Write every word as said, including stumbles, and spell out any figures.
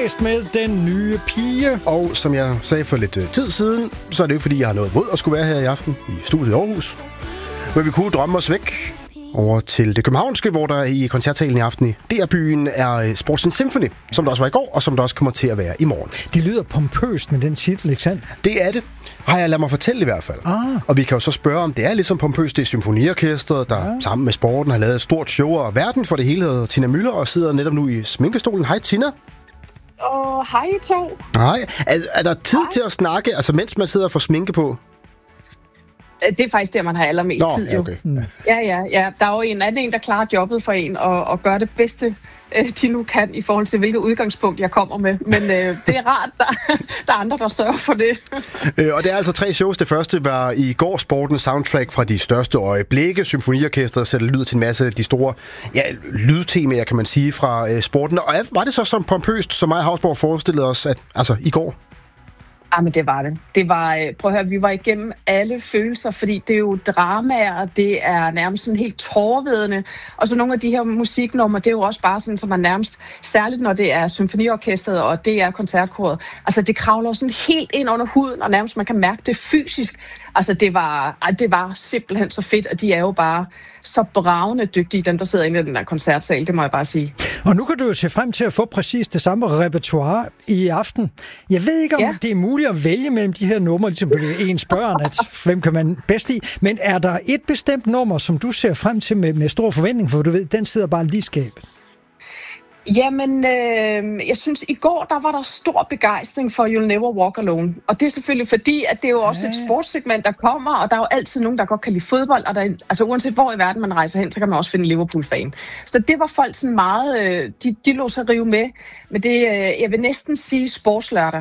blæst med den nye pige. Og som jeg sagde for lidt tid siden, så er det jo ikke, fordi jeg har noget mod at skulle være her i aften i studiet i Aarhus. Men vi kunne drømme os væk over til det københavnske, hvor der i koncertsalen i aften i D R-byen er Sports Symphony, som der også var i går, og som der også kommer til at være i morgen. Det lyder pompøst med den titel, ikke sandt? Det er det. Har jeg ladet mig fortælle i hvert fald. Ah. Og vi kan jo så spørge, om det er ligesom pompøst. Det er symfoniorkestret, der ja. sammen med sporten har lavet et stort show, og verden for det hele hedder Tina Müller, og sidder netop nu i sminkestolen. Hej Tina. Åh, oh, hej to. Hej. Er, er der tid hej. til at snakke, altså mens man sidder og får sminke på? Det er faktisk der, man har allermest Nå, tid, jo. Okay. Mm. Ja, ja, ja. Der er jo en anden en, der klarer jobbet for en, og, og gør det bedste, øh, de nu kan, i forhold til, hvilket udgangspunkt jeg kommer med. Men øh, det er rart, der, der er andre, der sørger for det. øh, og det er altså tre shows. Det første var i går sportens soundtrack fra de største øjeblikke. Symfoniorkestret sætter lyd til en masse af de store ja, lydtemaer, kan man sige, fra øh, sporten. Og var det så så pompøst, som mig Havsborg forestillede os, at, altså i går? Ja, men det var det. Det var, prøv at høre, vi var igennem alle følelser, fordi det er jo dramaer, det er nærmest sådan helt tårevedende, og så nogle af de her musiknumre, det er jo også bare sådan, som man nærmest, særligt når det er symfoniorkestret og det er koncertkoret, altså det kravler sådan helt ind under huden, og nærmest man kan mærke det fysisk. Altså det var, ej, det var simpelthen så fedt, og de er jo bare så bravende dygtige, dem der sidder inde i den der koncertsal, det må jeg bare sige. Og nu kan du jo se frem til at få præcis det samme repertoire i aften. Jeg ved ikke, om ja. det er muligt at vælge mellem de her numre, ligesom ens børn, at hvem kan man bedst lide. Men er der et bestemt nummer, som du ser frem til med, med stor forventning, for du ved, den sidder bare lige i skabet? Jamen, øh, jeg synes, i går, der var der stor begejstring for You'll Never Walk Alone. Og det er selvfølgelig fordi, at det er jo også ja. et sportssegment, der kommer, og der er jo altid nogen, der godt kan lide fodbold, og der, altså uanset hvor i verden man rejser hen, så kan man også finde en Liverpool-fan. Så det var folk sådan meget, øh, de, de lå sig rive med, men det, øh, jeg vil næsten sige sportslørdag.